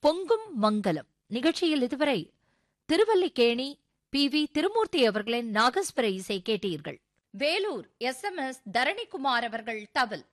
பொங்கும் மங்கலம் நிகழ்ச்சியில் இதுவரை திருவல்லிக்கேணி பி.வி. திருமூர்த்தி அவர்களின் நாகஸ்வர இசை கேட்டீர்கள். வேலூர் எஸ்.எம்.எஸ். தரணிக்குமார் அவர்கள் தவில்,